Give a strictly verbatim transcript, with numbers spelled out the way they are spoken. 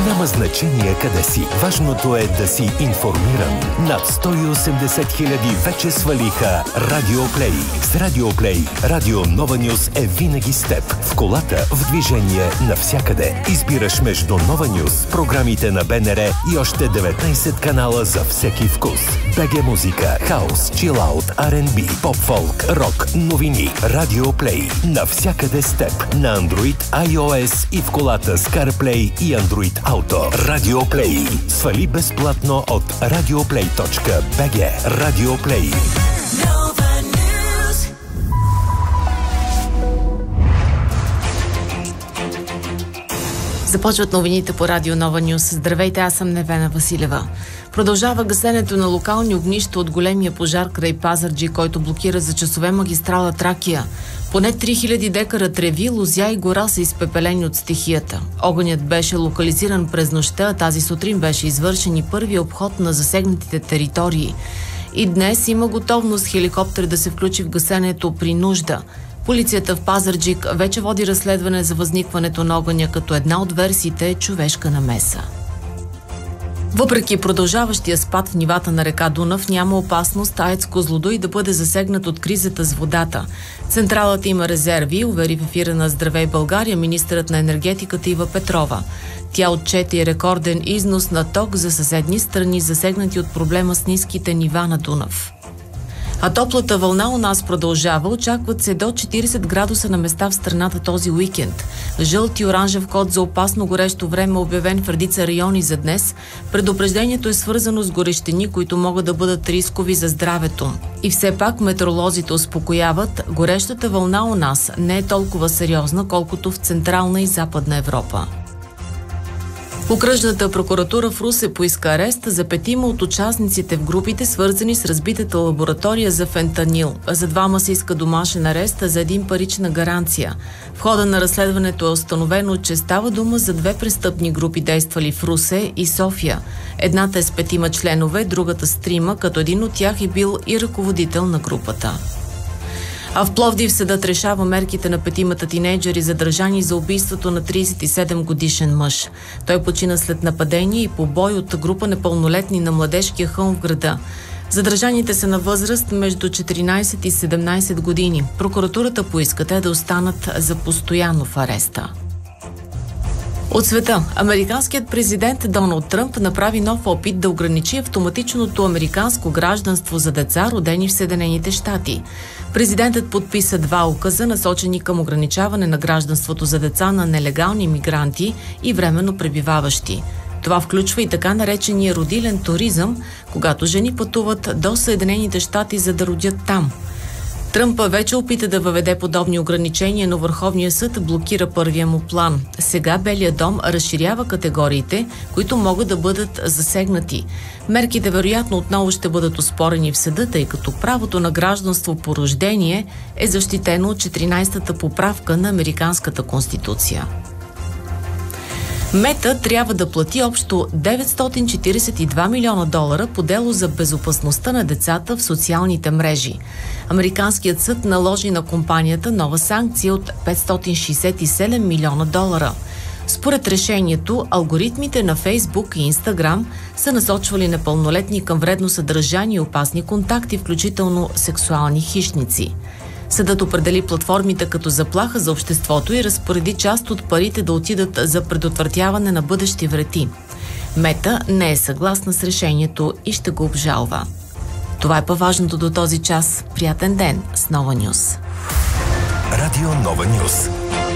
Няма значение къде си. Важното е да си информиран. Над сто и осемдесет хиляди вече свалиха Радио Плей. С Радио Плей, Радио Нова Нюз е винаги с теб. В колата, в движение, навсякъде. Избираш между Нова Нюз, програмите на БНР и още деветнайсет канала за всеки вкус. БГ музика, хаус, чилаут, Ар енд Би, поп-фолк, рок, новини. Радио Плей. Навсякъде с теб. На Android, iOS и в колата с CarPlay и Android Auto. Радио Плей. Свали безплатно от радиоплей точка би джи. Радио Плей. Започват новините по Радио Нова Нюз. Здравейте, аз съм Невена Василева. Продължава гасенето на локални огнища от големия пожар край Пазарджик, който блокира за часове магистрала Тракия. Поне три хиляди декара треви, лозя и гора са изпепелени от стихията. Огънят беше локализиран през нощта, а тази сутрин беше извършен и първи обход на засегнатите територии. И днес има готовност хеликоптер да се включи в гасенето при нужда. Полицията в Пазарджик вече води разследване за възникването на огъня, като една от версиите е човешка намеса. Въпреки продължаващия спад в нивата на река Дунав, няма опасност АЕЦ Козлодуй да бъде засегнат от кризата с водата. Централата има резерви, увери в ефира на Здравей България министърът на енергетиката Ива Петрова. Тя отчете рекорден износ на ток за съседни страни, засегнати от проблема с ниските нива на Дунав. А топлата вълна у нас продължава. Очакват се до четирийсет градуса на места в страната този уикенд. Жълт и оранжев код за опасно горещо време, обявен в редица райони за днес. Предупреждението е свързано с горещини, които могат да бъдат рискови за здравето. И все пак метеоролозите успокояват, горещата вълна у нас не е толкова сериозна, колкото в Централна и Западна Европа. Окръжната прокуратура в Русе поиска арест за петима от участниците в групите, свързани с разбитата лаборатория за фентанил. За двама се иска домашен арест, а за един парична гаранция. В хода на разследването е установено, че става дума за две престъпни групи, действали в Русе и София. Едната е с петима членове, другата с трима, като един от тях е бил и ръководител на групата. А в Пловдив съдът решава мерките на петимата тинейджери, задържани за убийството на трийсет и седем годишен мъж. Той почина след нападение и побой от група непълнолетни на Младежкия хълм в града. Задържаните са на възраст между четиринайсет и седемнайсет години. Прокуратурата поиска те да останат за постоянно в ареста. От света. Американският президент Доналд Тръмп направи нов опит да ограничи автоматичното американско гражданство за деца, родени в Съединените щати. Президентът подписа два указа, насочени към ограничаване на гражданството за деца на нелегални мигранти и временно пребиваващи. Това включва и така наречения родилен туризъм, когато жени пътуват до Съединените щати, за да родят там. Тръмп вече опита да въведе подобни ограничения, но Върховният съд блокира първия му план. Сега Белият дом разширява категориите, които могат да бъдат засегнати. Мерките вероятно отново ще бъдат оспорени в съда, тъй като правото на гражданство по рождение е защитено от четиринайсетата поправка на Американската конституция. Мета трябва да плати общо деветстотин четирийсет и два милиона долара по дело за безопасността на децата в социалните мрежи. Американският съд наложи на компанията нова санкция от петстотин шейсет и седем милиона долара. Според решението, алгоритмите на Фейсбук и Инстаграм са насочвали непълнолетни към вредно съдържание и опасни контакти, включително сексуални хищници. Съдът определи платформите като заплаха за обществото и разпореди част от парите да отидат за предотвратяване на бъдещи вреди. Мета не е съгласна с решението и ще го обжалва. Това е по-важното до този час. Приятен ден с Нова Нюз. Радио Нова Нюз.